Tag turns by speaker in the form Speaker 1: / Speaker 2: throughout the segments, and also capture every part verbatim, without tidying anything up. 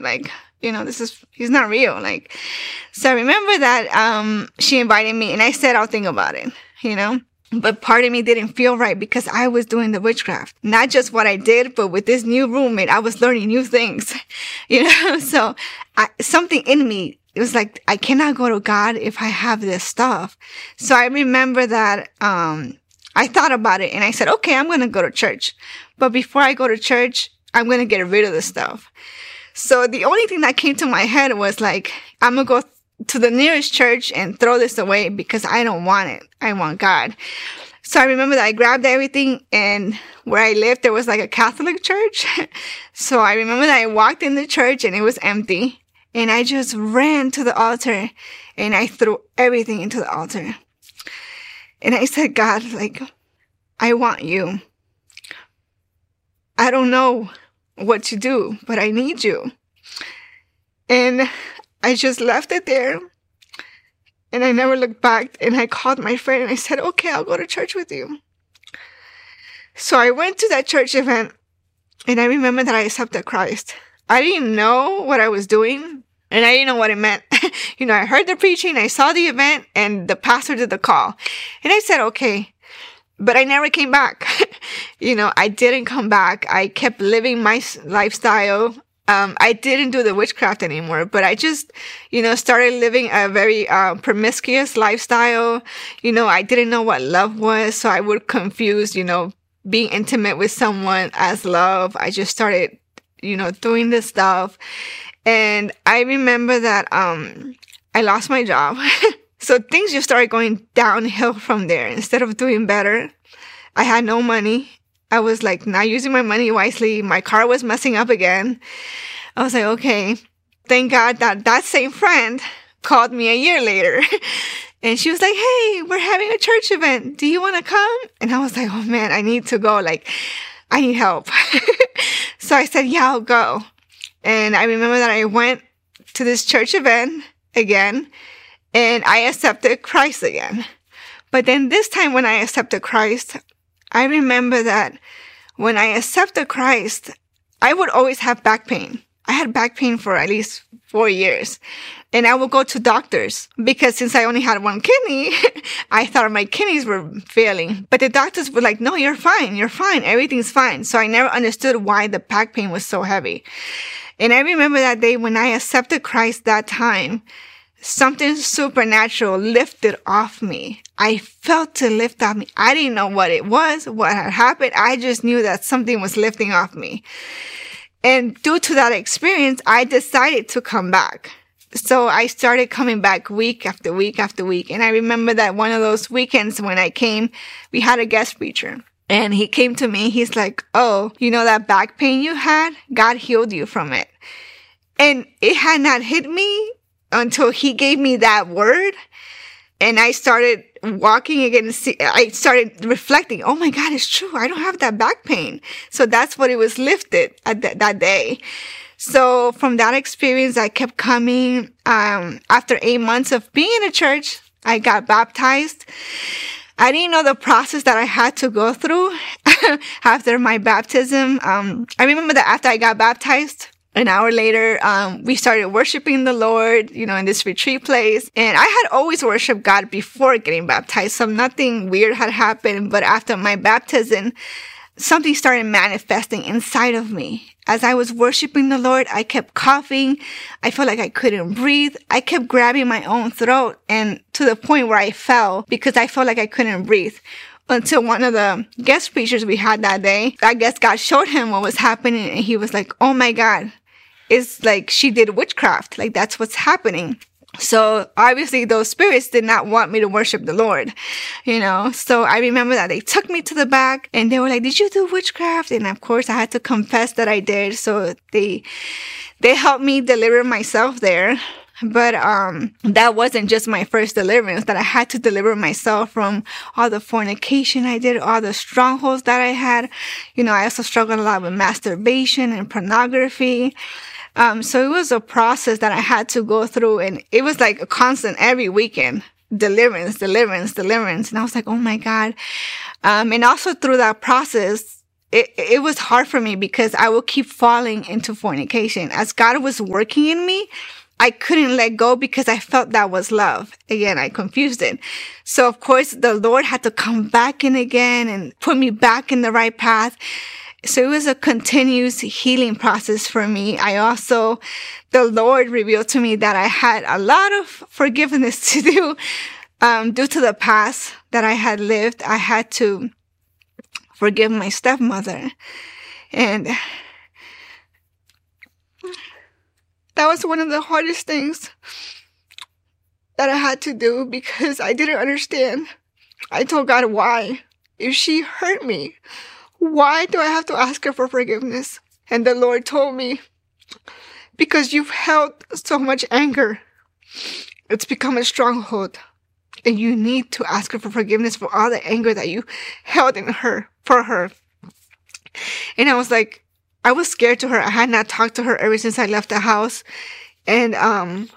Speaker 1: Like, you know, this is, he's not real. Like, so I remember that um, she invited me, and I said, I'll think about it, you know. But part of me didn't feel right because I was doing the witchcraft. Not just what I did, but with this new roommate, I was learning new things, you know. So I, something in me, it was like, I cannot go to God if I have this stuff. So I remember that um, I thought about it, and I said, okay, I'm going to go to church. But before I go to church, I'm going to get rid of the stuff. So the only thing that came to my head was like, I'm going to go to the nearest church and throw this away because I don't want it. I want God. So I remember that I grabbed everything, and where I lived, there was like a Catholic church. So I remember that I walked in the church and it was empty, and I just ran to the altar and I threw everything into the altar. And I said, God, like, I want you. I don't know what to do, but I need you. And I just left it there, and I never looked back. And I called my friend and I said, okay, I'll go to church with you. So I went to that church event, and I remember that I accepted Christ. I didn't know what I was doing, and I didn't know what it meant. You know, I heard the preaching, I saw the event, and the pastor did the call. And I said, okay. But I never came back. You know, I didn't come back. I kept living my lifestyle. Um, I didn't do the witchcraft anymore, but I just, you know, started living a very uh, promiscuous lifestyle. You know, I didn't know what love was, so I would confuse, you know, being intimate with someone as love. I just started, you know, doing this stuff. And I remember that um, I lost my job. So things just started going downhill from there. Instead of doing better, I had no money. I was like not using my money wisely. My car was messing up again. I was like, okay, thank God that that same friend called me a year later. And she was like, hey, we're having a church event. Do you want to come? And I was like, oh man, I need to go. Like, I need help. So I said, yeah, I'll go. And I remember that I went to this church event again, and I accepted Christ again. But then this time when I accepted Christ, I remember that when I accepted Christ, I would always have back pain. I had back pain for at least four years. And I would go to doctors because since I only had one kidney, I thought my kidneys were failing. But the doctors were like, no, you're fine. You're fine. Everything's fine. So I never understood why the back pain was so heavy. And I remember that day when I accepted Christ that time, something supernatural lifted off me. I felt it lift off me. I didn't know what it was, what had happened. I just knew that something was lifting off me. And due to that experience, I decided to come back. So I started coming back week after week after week. And I remember that one of those weekends when I came, we had a guest preacher. And he came to me. He's like, oh, you know that back pain you had? God healed you from it. And it had not hit me until he gave me that word. And I started walking again. I started reflecting, oh my God, it's true. I don't have that back pain. So that's what it was lifted at th- that day. So from that experience, I kept coming. Um, after eight months of being in a church, I got baptized. I didn't know the process that I had to go through after my baptism. Um, I remember that after I got baptized, an hour later, um, we started worshiping the Lord, you know, in this retreat place. And I had always worshiped God before getting baptized. So nothing weird had happened. But after my baptism, something started manifesting inside of me. As I was worshiping the Lord, I kept coughing. I felt like I couldn't breathe. I kept grabbing my own throat, and to the point where I fell because I felt like I couldn't breathe. Until one of the guest preachers we had that day, I guess God showed him what was happening, and he was like, oh my God, it's like she did witchcraft. Like that's what's happening. So obviously those spirits did not want me to worship the Lord, you know. So I remember that they took me to the back and they were like, did you do witchcraft? And of course I had to confess that I did. So they, they helped me deliver myself there. But um, that wasn't just my first deliverance, that I had to deliver myself from all the fornication I did, all the strongholds that I had. You know, I also struggled a lot with masturbation and pornography. Um, so it was a process that I had to go through, and it was like a constant every weekend, deliverance, deliverance, deliverance. And I was like, oh my God. Um, and also through that process, it, it was hard for me because I would keep falling into fornication. As God was working in me, I couldn't let go because I felt that was love. Again, I confused it. So of course, the Lord had to come back in again and put me back in the right path. So it was a continuous healing process for me. I also, the Lord revealed to me that I had a lot of forgiveness to do, um, due to the past that I had lived. I had to forgive my stepmother. And that was one of the hardest things that I had to do because I didn't understand. I told God, why? If she hurt me, why do I have to ask her for forgiveness? And the Lord told me, because you've held so much anger, it's become a stronghold. And you need to ask her for forgiveness for all the anger that you held in her, for her. And I was like, I was scared to her. I had not talked to her ever since I left the house. And um,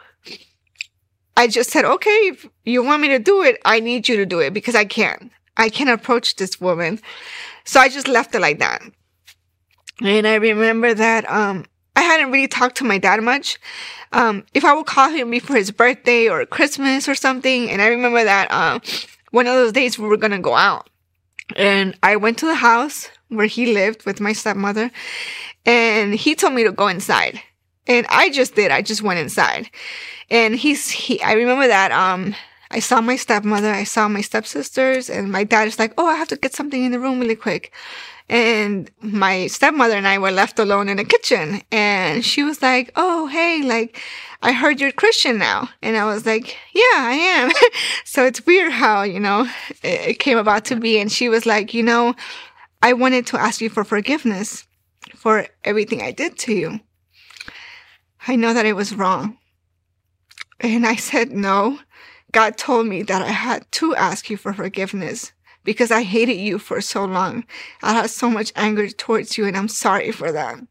Speaker 1: I just said, okay, if you want me to do it, I need you to do it because I can't. I can't approach this woman. So I just left it like that. And I remember that um, I hadn't really talked to my dad much. Um, if I would call him for his birthday or Christmas or something. And I remember that uh, one of those days we were going to go out. And I went to the house where he lived with my stepmother. And he told me to go inside. And I just did. I just went inside. And he's, he, I remember that, um, I saw my stepmother, I saw my stepsisters, and my dad is like, oh, I have to get something in the room really quick. And my stepmother and I were left alone in the kitchen. And she was like, oh, hey, like, I heard you're Christian now. And I was like, yeah, I am. So it's weird how, you know, it, it came about to be. And she was like, you know, I wanted to ask you for forgiveness for everything I did to you. I know that it was wrong. And I said, no. God told me that I had to ask you for forgiveness because I hated you for so long. I had so much anger towards you, and I'm sorry for that.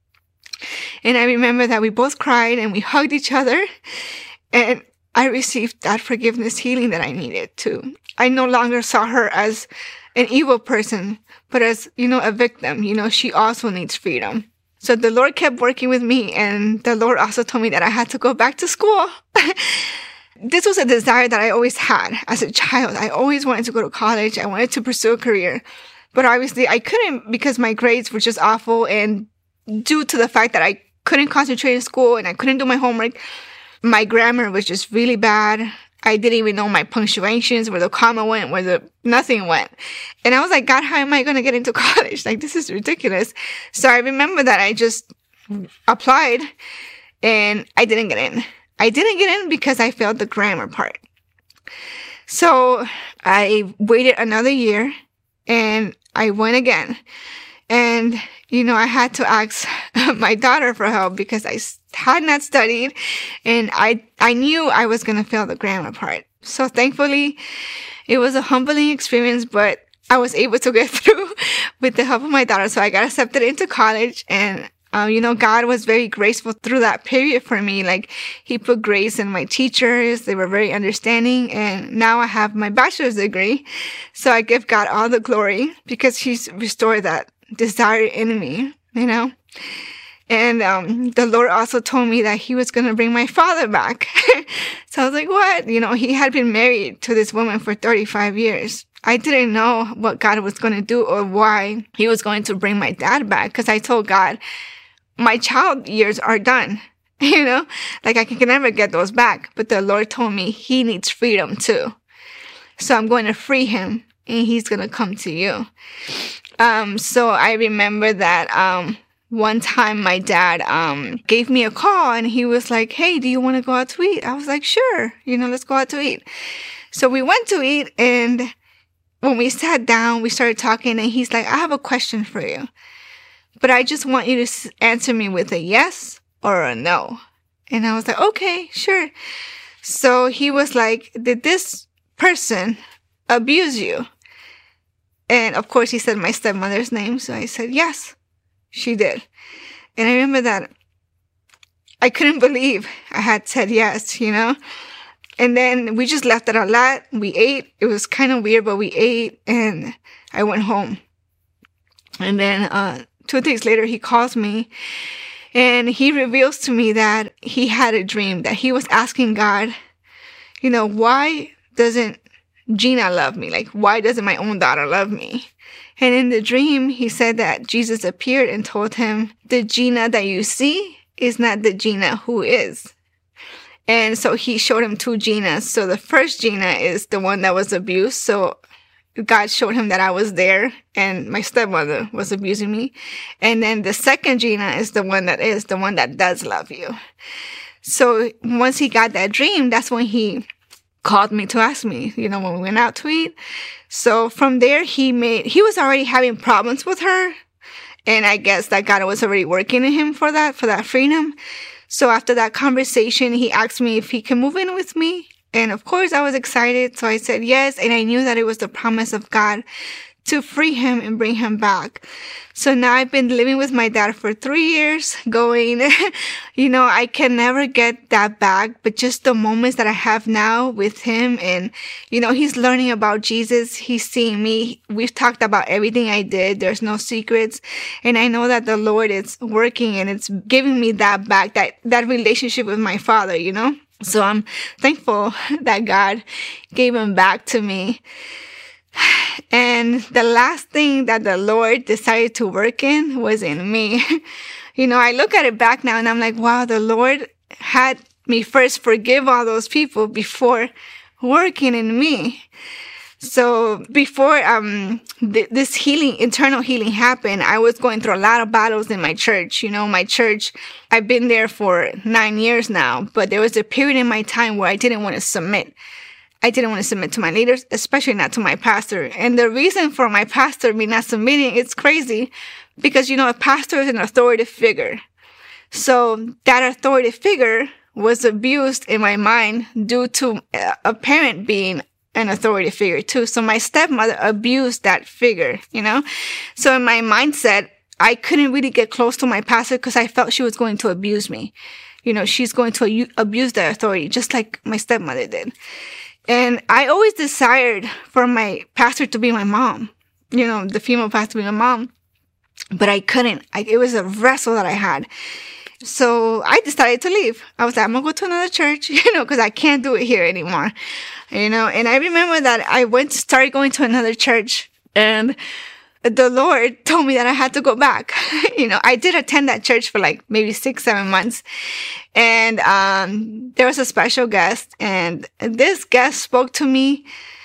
Speaker 1: And I remember that we both cried and we hugged each other, and I received that forgiveness healing that I needed too. I no longer saw her as an evil person, but as, you know, a victim. You know, she also needs freedom. So the Lord kept working with me, and the Lord also told me that I had to go back to school. This was a desire that I always had as a child. I always wanted to go to college. I wanted to pursue a career. But obviously I couldn't because my grades were just awful. And due to the fact that I couldn't concentrate in school and I couldn't do my homework, my grammar was just really bad. I didn't even know my punctuations, where the comma went, where the nothing went. And I was like, God, how am I going to get into college? Like, this is ridiculous. So I remember that I just applied and I didn't get in. I didn't get in because I failed the grammar part. So I waited another year and I went again. And, you know, I had to ask my daughter for help because I had not studied and I, I knew I was going to fail the grammar part. So thankfully, it was a humbling experience, but I was able to get through with the help of my daughter. So I got accepted into college, and Um, you know, God was very graceful through that period for me. Like, he put grace in my teachers. They were very understanding. And now I have my bachelor's degree. So I give God all the glory because he's restored that desire in me, you know. And um, the Lord also told me that he was going to bring my father back. So I was like, what? You know, he had been married to this woman for thirty-five years. I didn't know what God was going to do or why he was going to bring my dad back, because I told God, my child years are done, you know, like I can never get those back. But the Lord told me he needs freedom too. So I'm going to free him and he's going to come to you. Um, so I remember that, um, one time my dad, um, gave me a call and he was like, hey, do you want to go out to eat? I was like, sure, you know, let's go out to eat. So we went to eat, and when we sat down, we started talking, and he's like, I have a question for you, but I just want you to answer me with a yes or a no. And I was like, okay, sure. So he was like, did this person abuse you? And of course he said my stepmother's name. So I said, yes, she did. And I remember that I couldn't believe I had said yes, you know? And then we just left it a lot. We ate. It was kind of weird, but we ate, and I went home. And then uh, two days later, he calls me and he reveals to me that he had a dream, that he was asking God, you know, why doesn't Gina love me? Like, why doesn't my own daughter love me? And in the dream, he said that Jesus appeared and told him, the Gina that you see is not the Gina who is. And so he showed him two Ginas. So the first Gina is the one that was abused. So God showed him that I was there and my stepmother was abusing me. And then the second Gina is the one that is the one that does love you. So once he got that dream, that's when he called me to ask me, you know, when we went out to eat. So from there, he made, he was already having problems with her. And I guess that God was already working in him for that, for that freedom. So after that conversation, he asked me if he can move in with me. And of course, I was excited. So I said yes. And I knew that it was the promise of God to free him and bring him back. So now I've been living with my dad for three years going, you know, I can never get that back, but just the moments that I have now with him and, you know, he's learning about Jesus. He's seeing me. We've talked about everything I did. There's no secrets. And I know that the Lord is working and it's giving me that back, that, that relationship with my father, you know? So I'm thankful that God gave him back to me. And the last thing that the Lord decided to work in was in me. You know, I look at it back now and I'm like, wow, the Lord had me first forgive all those people before working in me. So before um th- this healing, internal healing happened, I was going through a lot of battles in my church. You know, my church, I've been there for nine years now, but there was a period in my time where I didn't want to submit. I didn't want to submit to my leaders, especially not to my pastor. And the reason for my pastor me not submitting, it's crazy because, you know, a pastor is an authoritative figure. So that authoritative figure was abused in my mind due to a parent being an authoritative figure too. So my stepmother abused that figure, you know? So in my mindset, I couldn't really get close to my pastor because I felt she was going to abuse me. You know, she's going to abuse that authority just like my stepmother did. And I always desired for my pastor to be my mom, you know, the female pastor to be my mom, but I couldn't. I, it was a wrestle that I had. So I decided to leave. I was like, I'm going to go to another church, you know, because I can't do it here anymore, you know. And I remember that I went, started going to another church and the Lord told me that I had to go back. You know, I did attend that church for like maybe six, seven months. And um there was a special guest. And this guest spoke to me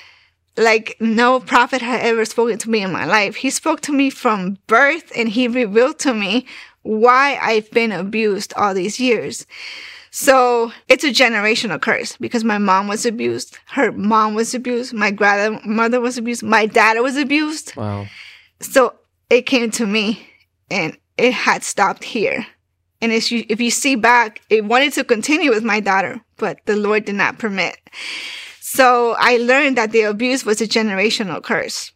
Speaker 1: like no prophet had ever spoken to me in my life. He spoke to me from birth and he revealed to me why I've been abused all these years. So it's a generational curse because my mom was abused. Her mom was abused. My grandmother was abused. My dad was abused.
Speaker 2: Wow.
Speaker 1: So it came to me and it had stopped here. And if you, if you see back, it wanted to continue with my daughter, but the Lord did not permit. So I learned that the abuse was a generational curse.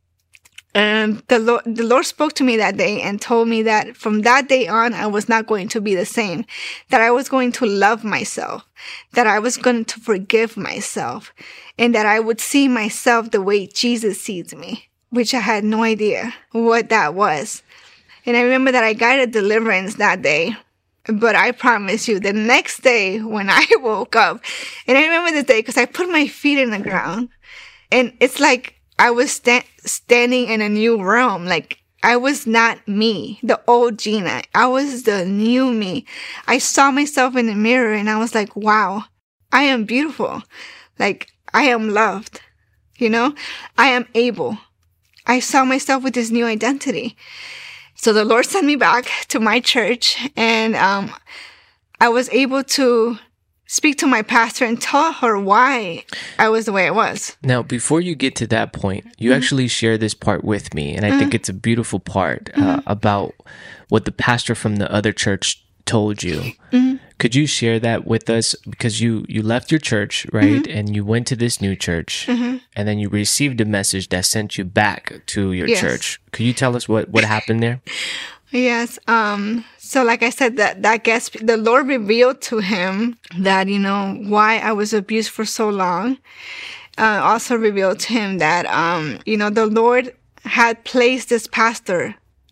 Speaker 1: And the Lord, the Lord spoke to me that day and told me that from that day on, I was not going to be the same, that I was going to love myself, that I was going to forgive myself, and that I would see myself the way Jesus sees me, which I had no idea what that was. And I remember that I got a deliverance that day. But I promise you, the next day when I woke up, and I remember the day because I put my feet in the ground, and it's like I was sta- standing in a new realm. Like I was not me, the old Gina. I was the new me. I saw myself in the mirror and I was like, wow, I am beautiful. Like I am loved. You know, I am able. I saw myself with this new identity. So the Lord sent me back to my church and um, I was able to speak to my pastor and tell her why I was the way I was.
Speaker 2: Now, before you get to that point, you mm-hmm. actually share this part with me, and I mm-hmm. think it's a beautiful part uh, mm-hmm. about what the pastor from the other church told you. Mm-hmm. Could you share that with us? Because you, you left your church, right? Mm-hmm. And you went to this new church, mm-hmm. and then you received a message that sent you back to your yes. church. Could you tell us what, what happened there?
Speaker 1: Yes. Um, so like I said, that, that guest, the Lord revealed to him that, you know, why I was abused for so long. Uh, also revealed to him that, um, you know, the Lord had placed this pastor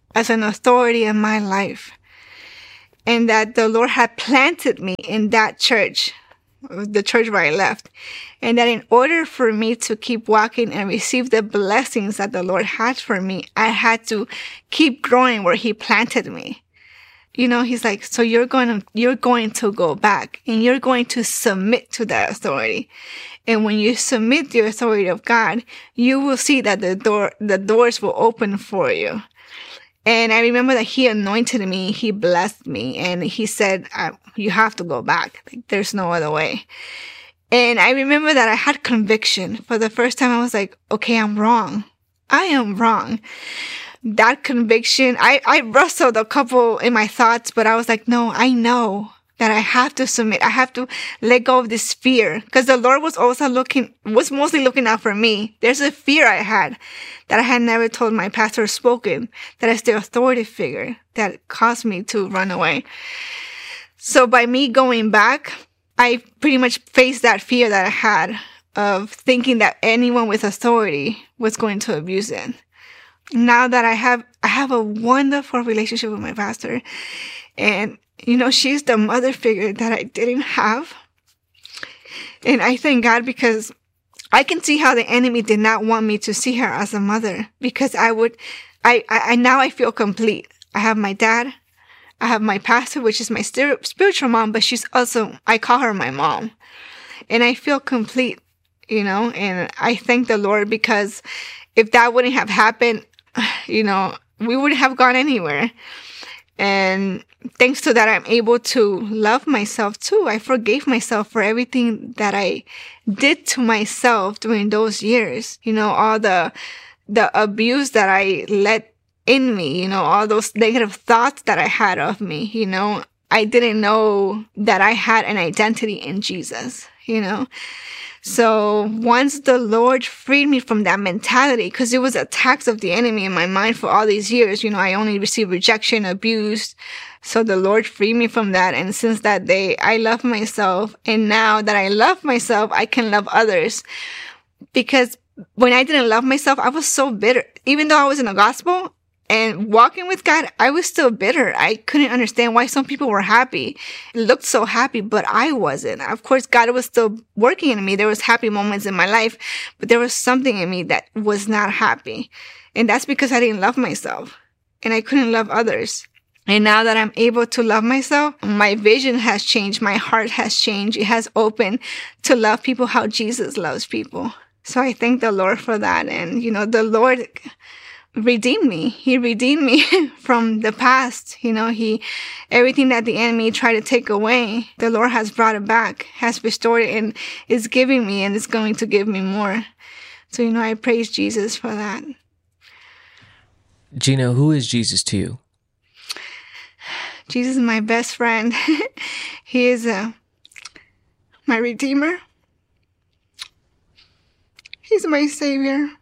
Speaker 1: as an authority in my life. And that the Lord had planted me in that church, the church where I left. And that in order for me to keep walking and receive the blessings that the Lord had for me, I had to keep growing where He planted me. You know, He's like, so you're going to, you're going to go back and you're going to submit to that authority. And when you submit to the authority of God, you will see that the door, the doors will open for you. And I remember that He anointed me, He blessed me, and He said, uh, you have to go back. Like, there's no other way. And I remember that I had conviction. For the first time, I was like, okay, I'm wrong. I am wrong. That conviction, I, I wrestled a couple in my thoughts, but I was like, no, I know that I have to submit. I have to let go of this fear, because the Lord was also looking, was mostly looking out for me. There's a fear I had that I had never told my pastor or spoken, that is the authority figure that caused me to run away. So by me going back, I pretty much faced that fear that I had of thinking that anyone with authority was going to abuse it. Now that I have, I have a wonderful relationship with my pastor, and you know, she's the mother figure that I didn't have. And I thank God, because I can see how the enemy did not want me to see her as a mother, because I would, I, I, I now I feel complete. I have my dad. I have my pastor, which is my spiritual mom, but she's also, I call her my mom. And I feel complete, you know, and I thank the Lord, because if that wouldn't have happened, you know, we wouldn't have gone anywhere. And thanks to that, I'm able to love myself too. I forgave myself for everything that I did to myself during those years. You know, all the, the abuse that I let in me, you know, all those negative thoughts that I had of me, you know, I didn't know that I had an identity in Jesus, you know. So once the Lord freed me from that mentality, because it was attacks of the enemy in my mind for all these years, you know, I only received rejection, abuse. So the Lord freed me from that. And since that day, I love myself. And now that I love myself, I can love others. Because when I didn't love myself, I was so bitter. Even though I was in the gospel and walking with God, I was still bitter. I couldn't understand why some people were happy. It looked so happy, but I wasn't. Of course, God was still working in me. There was happy moments in my life, but there was something in me that was not happy. And that's because I didn't love myself and I couldn't love others. And now that I'm able to love myself, my vision has changed. My heart has changed. It has opened to love people how Jesus loves people. So I thank the Lord for that. And, you know, the Lord redeemed me. He redeemed me from the past. You know, he, everything that the enemy tried to take away, the Lord has brought it back, has restored it, and is giving me, and is going to give me more. So, you know, I praise Jesus for that.
Speaker 2: Gina, who is Jesus to you?
Speaker 1: Jesus is my best friend. He is uh, my Redeemer. He's my Savior.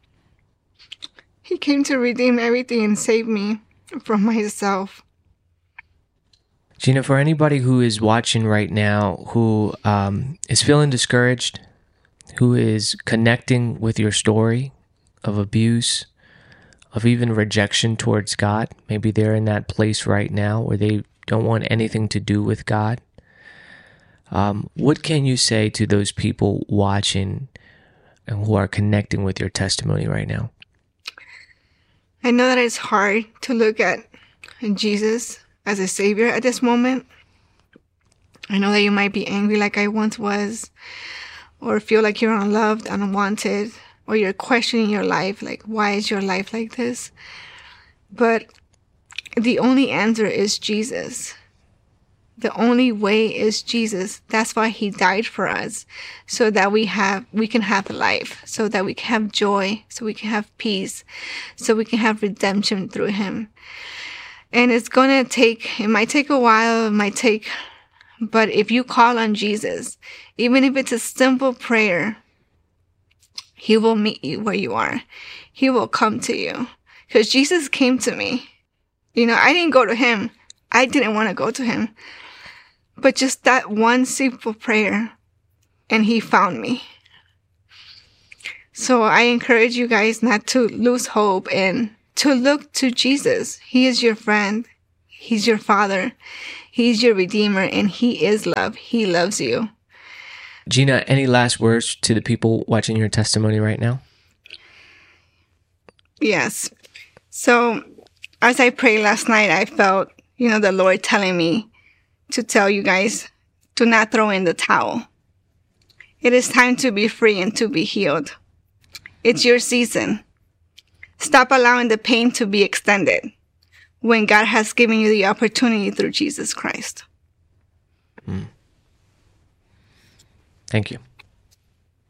Speaker 1: He came to redeem everything and save me from myself.
Speaker 2: Gina, for anybody who is watching right now, who um, is feeling discouraged, who is connecting with your story of abuse, of even rejection towards God, maybe they're in that place right now where they don't want anything to do with God. Um, what can you say to those people watching and who are connecting with your testimony right now?
Speaker 1: I know that it's hard to look at Jesus as a Savior at this moment. I know that you might be angry like I once was, or feel like you're unloved, unwanted, or you're questioning your life, like, why is your life like this? But the only answer is Jesus. The only way is Jesus. That's why he died for us, so that we have, we can have life, so that we can have joy, so we can have peace, so we can have redemption through him. And it's going to take, it might take a while, it might take, but if you call on Jesus, even if it's a simple prayer, he will meet you where you are. He will come to you. Because Jesus came to me. You know, I didn't go to him. I didn't want to go to him. But just that one simple prayer, and he found me. So I encourage you guys not to lose hope and to look to Jesus. He is your friend. He's your Father. He's your Redeemer, and He is love. He loves you.
Speaker 2: Gina, any last words to the people watching your testimony right now?
Speaker 1: Yes. So as I prayed last night, I felt, you know, the Lord telling me to tell you guys, do not throw in the towel. It is time to be free and to be healed. It's your season. Stop allowing the pain to be extended when God has given you the opportunity through Jesus Christ.
Speaker 2: Mm. Thank you.